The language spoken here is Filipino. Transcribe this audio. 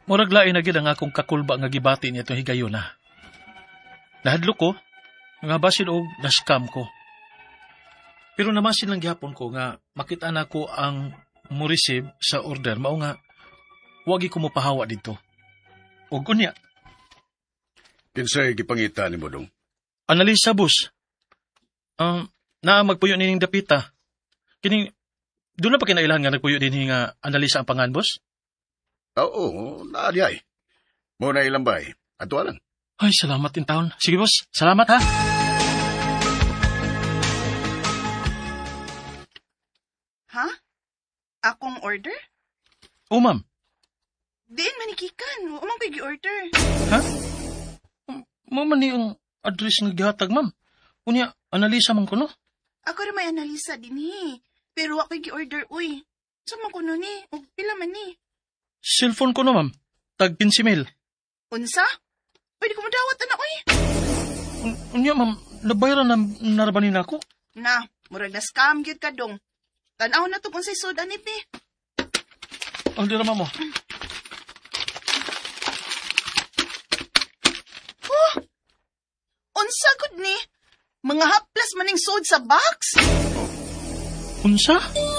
Murag lain na gid ang akong kakulba nga gibati niya itong higayon na. Nahadlo ko, nga basin og na-scam ko. Pero namasin lang gihapon ko nga makita na ko ang mo-receive sa order, mao nga wagi ko mopahawa dito. O kunya, Kinsay gipangita ni mo dong? Analisa, boss. Magpuyo nining dapita. Kining, doon na pa kinailangan nga nagpuyo din nga analisa ang pangan, boss? Oo, naadi ay. Muna ilang bay. Ato lang. Ay, salamat in taon. Sige, boss. Salamat, ha? Ha? Akong order? Oo, ma'am. Diin manikikan. Umang ko'y gi-order. Ha? Mama ni ang address nga gihatag, ma'am. Unya, analisa man ko, no? Ako rin may analisa din pero ako'y gi-order, uy. Sama ko nun o pila man Cellphone ko, no, ma'am. Tag 15 mil. Unsa? Pwede ko madawat na, uy. Unya, ma'am, nabayaran na narabanin ako. Na, murag na scam gyud ka dong. Tanaw na to kung sa'y soda ni Pi. Ang dira, ma'am, mo. Unsa gud ni? Mga haplas maning sod sa box? Unsa?